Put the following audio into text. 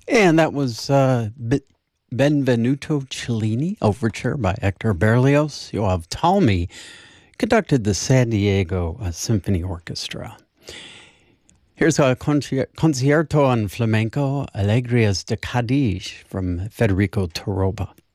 And that was Benvenuto Cellini Overture by Hector Berlioz. Yoav Talmy conducted the San Diego Symphony Orchestra. Here's a concierto on flamenco, Alegrias de Cádiz from Federico Toroba.